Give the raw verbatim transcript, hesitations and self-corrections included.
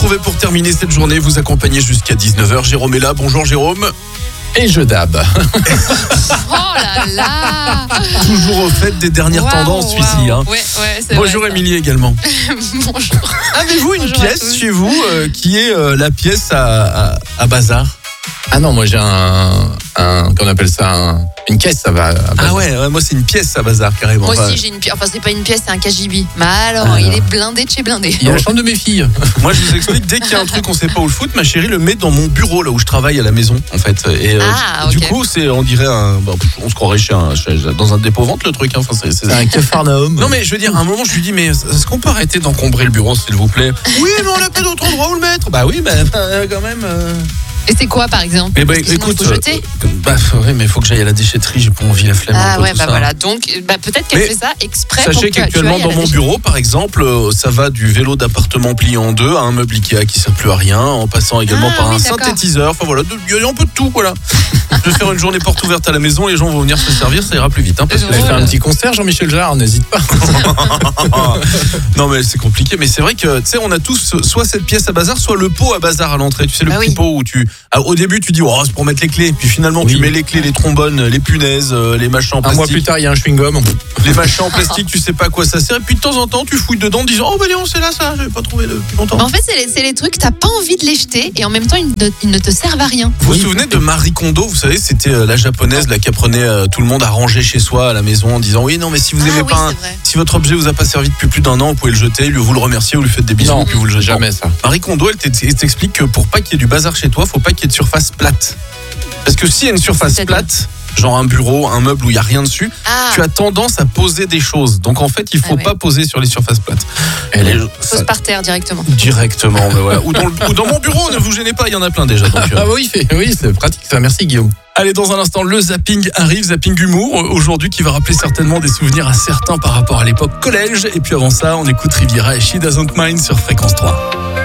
retrouver pour terminer cette journée, vous accompagner jusqu'à dix-neuf heures. Jérôme est là. Bonjour Jérôme. Et je dab. Oh là là. Toujours au fait des dernières Wow, tendances, wow. celui-ci. Hein. Ouais, ouais, c'est Bonjour vrai, ça. Émilie également. Bonjour. Avez-vous une Bonjour à pièce tous. chez vous euh, qui est euh, la pièce à, à, à bazar? Ah non, moi j'ai un, un qu'on appelle ça, un- une caisse, ça va. à Ah bazar. ouais, ouais, moi c'est une pièce à bazar carrément. Moi Enfin, aussi j'ai une pièce, enfin c'est pas une pièce, c'est un K G B. Mais alors, Alors. il est blindé de chez blindé. Il y a la chambre de mes filles. moi je vous explique, dès qu'il y a un truc qu'on sait pas où le foutre, ma chérie le met dans mon bureau là où je travaille à la maison en fait. Et euh, Ah, du ok. coup c'est, on dirait un, bah, on se croirait chez un, chez- dans un dépôt-vente le truc. Hein. Enfin, c'est, c'est- C'est un cafarnaum. Non mais je veux dire, à un moment je lui dis, mais est-ce qu'on peut arrêter d'encombrer le bureau s'il vous plaît? Oui mais on n'a pas d'autre endroit où le mettre. Bah oui, mais euh, quand même. euh. Et c'est quoi par exemple? Eh ben, Parce que sinon, écoute, il faut jeter. euh, bah ouais, mais il faut que j'aille à la déchetterie, j'ai pas envie la flemme. un Ah peu, ouais, tout bah ça. voilà. Donc bah, peut-être qu'elle Mais fait ça exprès pour Sachez que tu qu'actuellement ailles à dans la mon déchetterie. bureau, par exemple, euh, ça va du vélo d'appartement plié en deux à un meuble Ikea qui sert plus à rien, en passant également Ah par oui, un d'accord. synthétiseur. Enfin voilà, il y a un peu de tout, voilà. De faire une journée porte ouverte à la maison, les gens vont venir se servir, ça ira plus vite. Hein, parce que Vous allez Ouais. faire un petit concert, Jean-Michel Jarre, n'hésite pas. non mais c'est compliqué, mais c'est vrai que tu sais, on a tous soit cette pièce à bazar, soit le pot à bazar à l'entrée. Tu sais le Bah petit oui. pot où tu, ah, au début tu dis oh c'est pour mettre les clés, puis finalement tu Oui. mets les clés, les trombones, les punaises, euh, les machins en Un mois plus plastique, tard, il y a un chewing-gum. les machins en plastique, tu sais pas à quoi ça sert, et puis de temps en temps tu fouilles dedans en disant oh bah non c'est là ça, j'avais pas trouvé depuis longtemps. Mais en fait, c'est les, c'est les trucs, t'as pas envie de les jeter et en même temps, ils ne, ils ne te servent à rien. Vous vous Oui. souvenez de Marie Kondo? Vous savez, c'était euh, la japonaise là, qui apprenait euh, tout le monde à ranger chez soi à la maison en disant oui non mais si vous Ah aimez oui, pas un- c'est vrai. si votre objet vous a pas servi depuis plus d'un an, vous pouvez le jeter, lui vous le remerciez, vous lui faites des bisous, Non, puis vous le jetez. jamais ça. Marie Kondo, elle t'ex- elle t'explique que pour pas qu'il y ait du bazar chez toi, faut pas qu'il y ait de surface plate. Parce que s'il y a une surface C'est-à-dire plate, genre un bureau, un meuble où il y a rien dessus, Ah, tu as tendance à poser des choses. Donc en fait, il faut Ah ouais. pas poser sur les surfaces plates. Elle est- Les- pose par terre directement. Directement, ben voilà. ou, dans le- ou dans mon bureau, ne vous gênez pas, il y en a plein déjà. Donc, euh. Ah oui, fait- oui, c'est pratique ça. Merci Guillaume. Allez, dans un instant, le zapping arrive, zapping humour, euh, aujourd'hui qui va rappeler certainement des souvenirs à certains par rapport à l'époque collège. Et puis avant ça, on écoute Riviera et She Doesn't Mind sur Fréquence trois.